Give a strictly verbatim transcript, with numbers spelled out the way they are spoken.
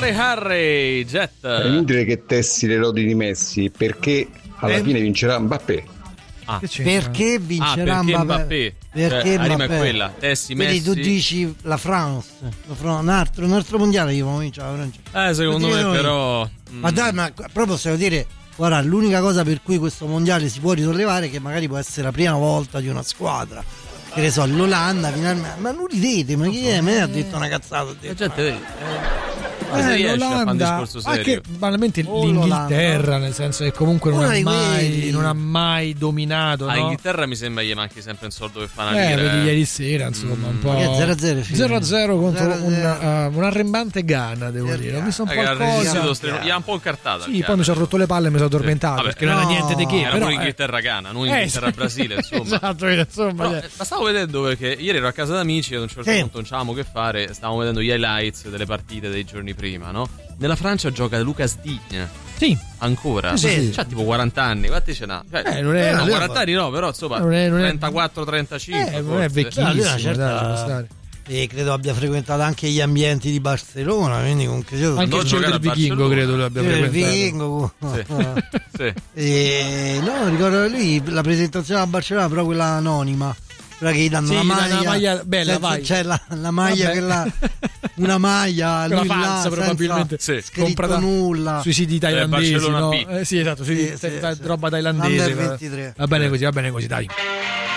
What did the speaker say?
Harry Harry Jet. È inutile che tessi le lodi di Messi, perché alla Eh? fine vincerà Mbappé. Ah. Perché vincerà ah, perché Mbappé? Mbappé? Perché Cioè, la rima Mbappé? è quella, tessi, Quindi Messi. tu dici la France, la Fran- un, altro, un altro mondiale che comincia la Francia. Eh, secondo me Noi- però Ma dai, ma proprio possiamo dire, guarda, l'unica cosa per cui questo mondiale si può risollevare è che magari può essere la prima volta di una squadra. Che ne so, l'Olanda finalmente. Ma non ridete, ma chi è? Me ha detto una cazzata. la gente vedi, eh, ma se Eh, riesce a fare un l'Olanda, discorso serio. anche banalmente Oh, l'Inghilterra, l'Olanda. nel senso che comunque non Uno ha di mai, quelli. non ha mai dominato, A no? Inghilterra mi sembra gli manchi sempre un soldo per fare una Eh, lira. vedi ieri sera, insomma, un po'. Che è zero a zero, fine. zero a zero contro zero a zero. una, uh, un arrembante Ghana, devo zero a dire. Ho zero. visto un po' Raga, il il resistito coso. streno- gli ha un po' incartato. Sì, poi mi sono rotto le palle e mi sono addormentato, Vabbè, perché non era no, niente di che. Era però, pure eh, Inghilterra-Ghana, non eh, Inghilterra-Brasile, insomma. Esatto, insomma. Però, cioè. eh, ma stavo vedendo perché ieri ero a casa d'amici e ad un certo Sì. punto non c'avevamo che fare, stavamo vedendo gli highlights delle partite dei giorni prima, no? Nella Francia gioca Lucas Digne. Sì, Ancora? Sì, sì. C'ha tipo quaranta anni, quanti ce n'ha? Cioè, Eh, non è- no, non è- quaranta anni no, però insomma non è- non è- trentaquattro trentacinque. eh, non è forse. vecchissimo, Ah, lui è una certa- dai, ci può stare. E credo abbia frequentato anche gli ambienti di Barcellona, quindi comunque io Anche Non il giro giocare del a vichingo, Barcellona. credo lo abbia il frequentato. Vichingo. Sì. Sì. E no, ricordo lui la presentazione a Barcellona, però quella anonima. Quella che gli danno Sì, la gli danno maglia, una maglia bella, senza- vai. c'è la, la maglia Vabbè. quella, una maglia Quella lui falsa, là, probabilmente. senza Sì. scritto Comprata nulla. sui siti thailandesi, Barcellona no? B. Eh, sì, esatto, sui Sì, siti- sì, ta- sì. roba thailandese. Under ventitré. Va bene così, va bene così, dai.